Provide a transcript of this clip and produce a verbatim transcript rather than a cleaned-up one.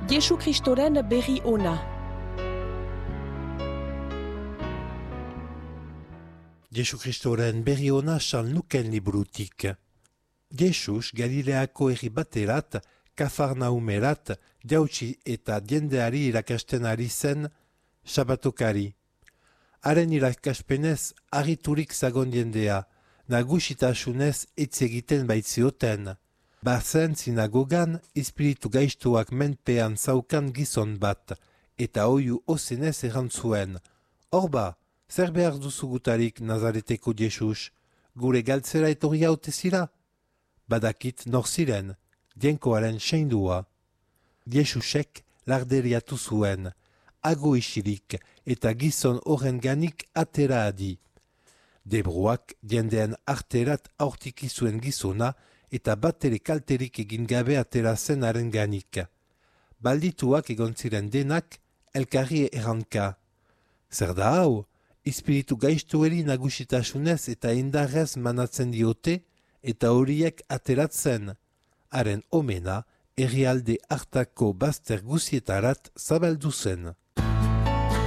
Jesu Kristoren berri ona. Jesu Kristoren berri ona San Luken liburutik. Jesus Galileako herri baterat, Kafarnaumerat, jautsi eta diendeari irakasten ari zen, sabatokari. Haren irakaspenez, harriturik zagon jendea, nagusitasunez hitz egiten baitzioten. Bazen sinagogan, espiritu gaiztuak menpean zaukan gizon bat, eta oiu ozenez erantzuen. Horba, zer behar duzu gutarik Nazareteko Jesus, gure galtzera etorri haute zira? Badakit nor ziren, dienkoaren seindua. Jesusek larderiatu zuen, ago isirik eta gizon horren ganik atera adi. Debruak diendean arterat aurtiki zuen gizona eta batere kalterik egin gabe atera zen haren ganik. Baldituak egon ziren denak, elkarri erranka. Zer da hau, espiritu gaiztueri nagusitasunez eta indarrez manatzen diote, eta horiek ateratzen. Haren omena, herrialde hartako bazter guzietarat zabaldu zen.